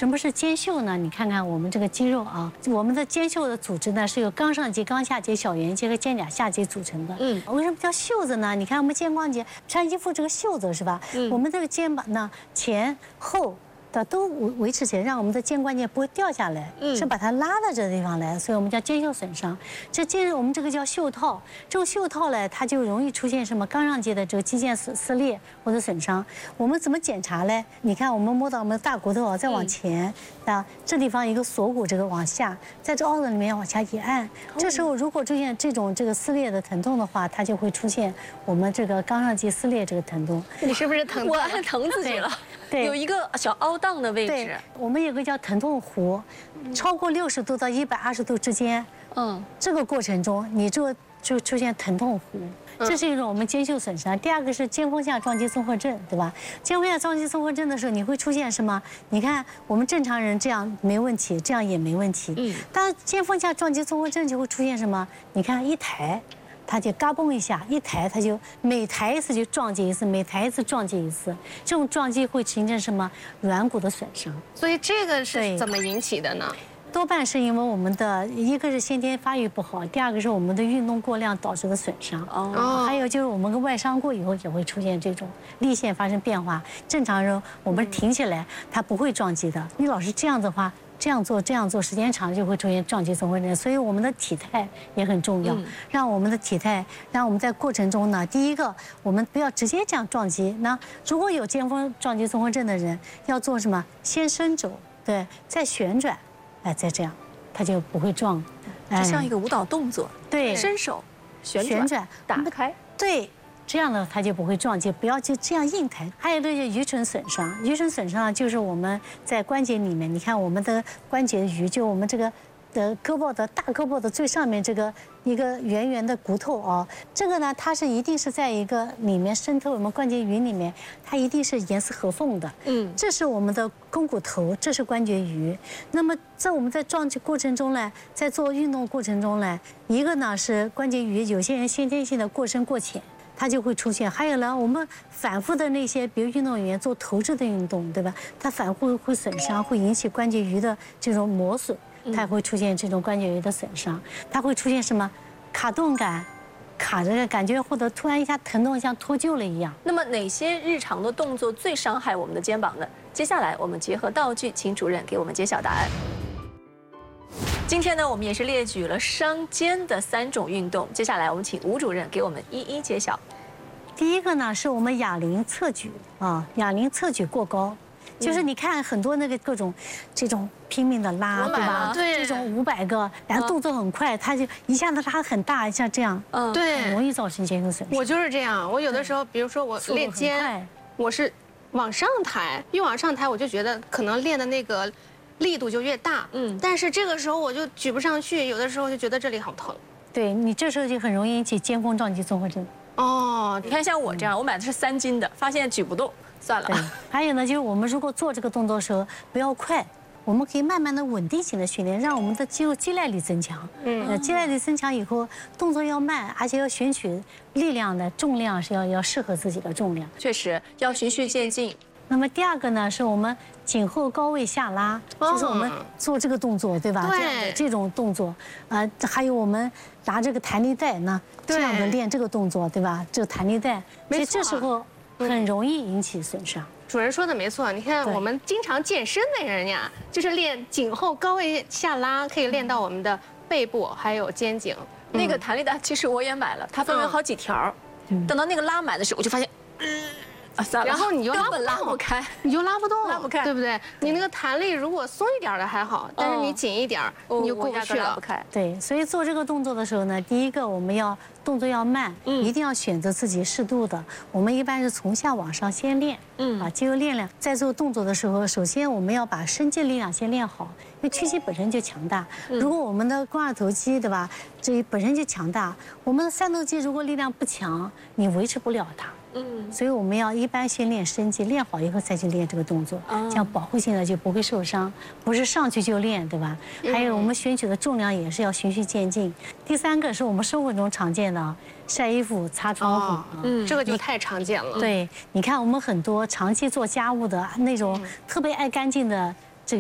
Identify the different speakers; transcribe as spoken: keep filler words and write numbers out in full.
Speaker 1: 什么是肩袖呢？你看看我们这个肌肉啊，我们的肩袖的组织呢是由肛上肌、肛下肌、小圆肌和肩胛下肌组成的。嗯，为什么叫袖子呢？你看我们肩关节穿衣服这个袖子是吧？嗯，我们这个肩膀呢前后的都维维持起来，让我们的肩关节不会掉下来，嗯，是把它拉到这个地方来，所以我们叫肩袖损伤。这肩我们这个叫袖套，这种袖套呢，它就容易出现什么肛上肌的这个肌腱撕撕裂或者损伤。我们怎么检查呢？你看我们摸到我们的大骨头啊，再往前，啊，这地方一个锁骨这个往下，在这凹洞里面往下一按，这时候如果出现这种这个撕裂的疼痛的话，它就会出现我们这个肛上肌撕裂这个疼痛。
Speaker 2: 你是不是疼？
Speaker 3: 我按疼自己了。
Speaker 1: 对，
Speaker 3: 有一个小凹档的位置。
Speaker 1: 对，我们有个叫疼痛弧，超过六十度到一百二十度之间，嗯，这个过程中你就就出现疼痛弧，这是一种我们肩袖损伤。第二个是肩峰下撞击综合症，对吧？肩峰下撞击综合症的时候，你会出现什么？你看我们正常人这样没问题，这样也没问题，嗯，但是肩峰下撞击综合症就会出现什么？你看一抬。它就嘎嘣一下，一抬它就每抬一次就撞击一次，每抬一次撞击一次，这种撞击会形成什么软骨的损伤。
Speaker 2: 所以这个是怎么引起的呢？
Speaker 1: 多半是因为我们的一个是先天发育不好，第二个是我们的运动过量导致的损伤。哦，还有就是我们跟外伤过以后也会出现这种力线发生变化。正常人我们挺起来它不会撞击的，你老是这样的话。这样做，这样做，时间长了就会出现撞击综合症。所以我们的体态也很重要，让我们的体态，让我们在过程中呢，第一个，我们不要直接这样撞击。那如果有肩峰撞击综合症的人，要做什么？先伸肘，对，再旋转，哎，再这样，他就不会撞。
Speaker 3: 这像一个舞蹈动作，
Speaker 1: 对，
Speaker 3: 伸手，旋转，打开，
Speaker 1: 对。这样呢，它就不会撞击，不要就这样硬抬。还有那些盂唇损伤，盂唇损伤就是我们在关节里面，你看我们的关节盂，就我们这个的胳膊的大胳膊的最上面这个一个圆圆的骨头啊，这个呢，它是一定是在一个里面渗透我们关节盂里面，它一定是严丝合缝的。嗯，这是我们的肱骨头，这是关节盂。那么在我们在撞击过程中呢，在做运动过程中呢，一个呢是关节盂，有些人先天性的过深过浅。它就会出现，还有呢，我们反复的那些，比如运动员做投掷的运动，对吧？它反复会损伤，会引起关节盂的这种磨损，它会出现这种关节盂的损伤，它会出现什么卡顿感，卡着感觉或者突然一下疼痛像脱臼了一样。
Speaker 3: 那么哪些日常的动作最伤害我们的肩膀呢？接下来我们结合道具，请主任给我们揭晓答案。今天呢，我们也是列举了伤肩的三种运动。接下来，我们请吴主任给我们一一揭晓。
Speaker 1: 第一个呢，是我们哑铃侧举啊，哑铃侧举过高，就是你看很多那个各种这种拼命的拉，对吧？
Speaker 2: 对，
Speaker 1: 这种五百个，然后动作很快，他就一下子拉很大，像这样，
Speaker 2: 嗯，对，
Speaker 1: 很容易造成肩袖损伤。
Speaker 2: 我就是这样，我有的时候，比如说我练肩，我是往上抬，越往上抬，我就觉得可能练的那个。力度就越大，嗯，但是这个时候我就举不上去，有的时候就觉得这里好疼。
Speaker 1: 对你这时候就很容易引起肩峰撞击综合症。
Speaker 3: 哦，你看像我这样，我买的是三斤的，发现举不动，算了。
Speaker 1: 还有呢，就是我们如果做这个动作的时候不要快，我们可以慢慢的稳定型的训练，让我们的肌肉肌耐力增强。嗯，肌耐力增强以后，动作要慢，而且要选取力量的重量是要要适合自己的重量。
Speaker 3: 确实要循序渐进。
Speaker 1: 那么第二个呢，是我们颈后高位下拉，就是我们做这个动作，对吧？
Speaker 2: 对，
Speaker 1: 这种动作，啊，还有我们拿这个弹力带呢，这样的练这个动作，对吧？这个弹力带，所以这时候很容易引起损伤。
Speaker 2: 主任说的没错，你看我们经常健身的人呀，就是练颈后高位下拉，可以练到我们的背部还有肩颈。
Speaker 3: 那个弹力带其实我也买了，它分为好几条，等到那个拉满的时候，我就发现，嗯。啊，算了，
Speaker 2: 然后你就拉不
Speaker 3: 拉不开，
Speaker 2: 你就拉不动，
Speaker 3: 拉不开，
Speaker 2: 对不对？你那个弹力如果松一点的还好，但是你紧一点，你就过不去了。
Speaker 3: 拉不开。
Speaker 1: 对，所以做这个动作的时候呢，第一个我们要动作要慢，一定要选择自己适度的。我们一般是从下往上先练，嗯，把肌肉练练。在做动作的时候，首先我们要把伸肌力量先练好，因为屈肌本身就强大。如果我们的肱二头肌，对吧，这本身就强大，我们的三头肌如果力量不强，你维持不了它。嗯，所以我们要一般先练伸肌，练好以后再去练这个动作，这样保护性的就不会受伤，不是上去就练，对吧？还有我们选取的重量也是要循序渐进。第三个是我们生活中常见的晒衣服、擦窗户，
Speaker 2: 嗯，这个就太常见了。
Speaker 1: 对，你看我们很多长期做家务的那种特别爱干净的